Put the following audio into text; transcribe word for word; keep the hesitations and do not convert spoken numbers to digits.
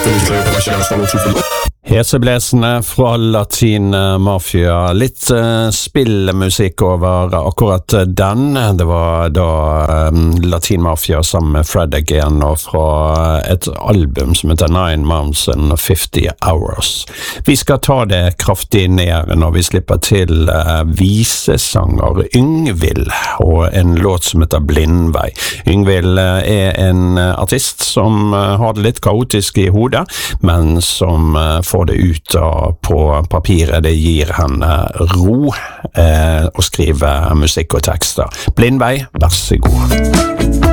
Heseblesende fra Latin Mafia. Litt uh, spillmusikk over akkurat den. Det var da um, Latin Mafia sammen med Fred Again, og fra et album som heter Nine Months and Fifty Hours. Vi skal ta det kraftig ned når vi slipper til uh, visesanger Yngvild, og en låt som heter Blindvei. Yngvild uh, er en uh, artist som uh, har det litt kaotisk i hodet, men som uh, får det ut av på papiret. Det gir henne ro eh, å skrive musikk og tekster. Blindvei, vær så god.